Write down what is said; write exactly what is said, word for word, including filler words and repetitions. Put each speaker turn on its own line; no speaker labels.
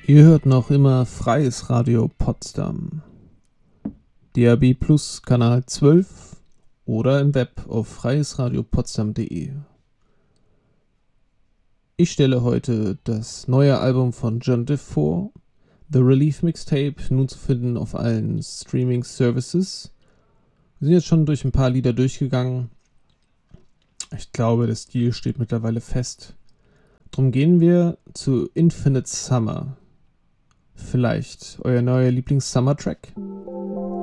Ihr hört noch immer Freies Radio Potsdam. D A B Plus Kanal zwölf oder im Web auf freiesradiopotsdam punkt de. Ich stelle heute das neue Album von John Diff vor, The Relief Mixtape, nun zu finden auf allen Streaming-Services. Wir sind jetzt schon durch ein paar Lieder durchgegangen. Ich glaube, der Stil steht mittlerweile fest. Drum gehen wir zu Infinite Summer. Vielleicht euer neuer Lieblings-Summer-Track?